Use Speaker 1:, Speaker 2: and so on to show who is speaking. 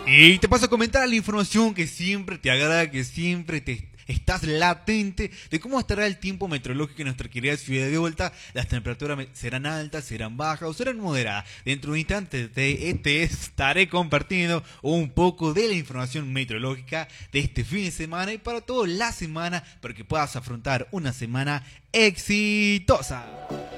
Speaker 1: Y te paso a comentar la información que siempre te agrada, que siempre te estás latente de cómo estará el tiempo meteorológico en nuestra querida ciudad de Volta. Las temperaturas serán altas, serán bajas o serán moderadas. Dentro de un instante te estaré compartiendo un poco de la información meteorológica de este fin de semana y para toda la semana para que puedas afrontar una semana exitosa.